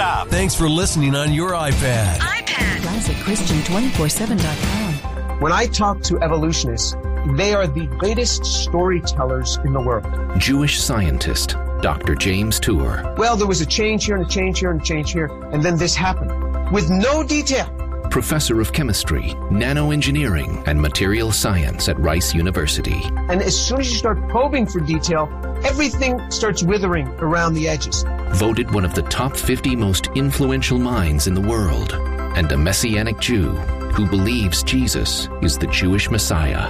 stop. Thanks for listening on your iPad. ClassicChristian247.com. When I talk to evolutionists, they are the greatest storytellers in the world. Jewish scientist, Dr. James Tour. Well, there was a change here and a change here and a change here, and then this happened with no detail. Professor of chemistry, nanoengineering, and material science at Rice University. And as soon as you start probing for detail, everything starts withering around the edges. Voted one of the top 50 most influential minds in the world, and a Messianic Jew who believes Jesus is the Jewish Messiah.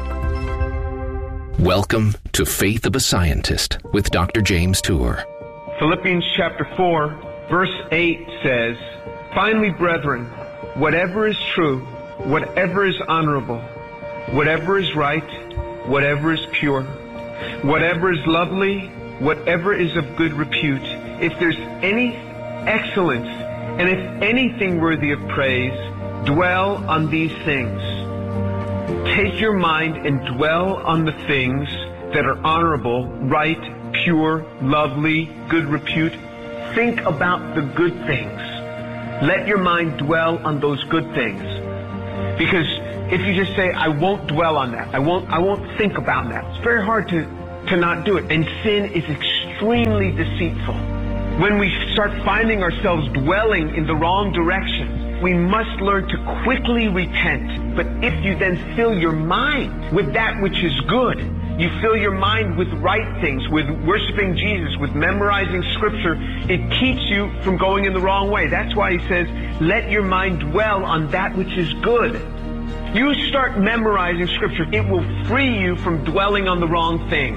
Welcome to Faith of a Scientist with Dr. James Tour. Philippians chapter 4, verse 8 says, "Finally, brethren, whatever is true, whatever is honorable, whatever is right, whatever is pure, whatever is lovely, whatever is of good repute, if there's any excellence, and if anything worthy of praise, dwell on these things." Take your mind and dwell on the things that are honorable, right, pure, lovely, good repute. Think about the good things. Let your mind dwell on those good things. Because if you just say, I won't dwell on that, I won't think about that, it's very hard to not do it. And sin is extremely deceitful. When we start finding ourselves dwelling in the wrong direction, we must learn to quickly repent. But if you then fill your mind with that which is good, you fill your mind with right things, with worshiping Jesus, with memorizing Scripture, it keeps you from going in the wrong way. That's why he says, let your mind dwell on that which is good. You start memorizing Scripture, it will free you from dwelling on the wrong thing.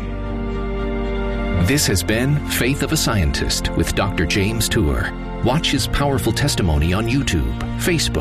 This has been Faith of a Scientist with Dr. James Tour. Watch his powerful testimony on YouTube, Facebook,